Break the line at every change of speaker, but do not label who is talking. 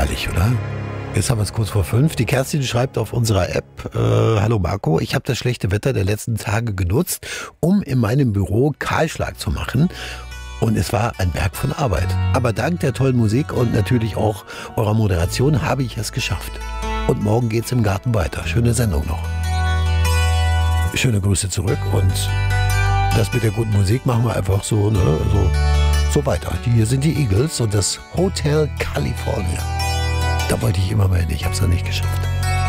Herrlich, oder? Jetzt haben wir es kurz vor 5. Die Kerstin schreibt auf unserer App, hallo Marco, ich habe das schlechte Wetter der letzten Tage genutzt, um in meinem Büro Kahlschlag zu machen. Und es war ein Berg von Arbeit. Aber dank der tollen Musik und natürlich auch eurer Moderation habe ich es geschafft. Und morgen geht's im Garten weiter. Schöne Sendung noch. Schöne Grüße zurück und das mit der guten Musik machen wir einfach so, ne? So weiter. Hier sind die Eagles und das Hotel California. Da wollte ich immer mal hin, ich habe es noch nicht geschafft.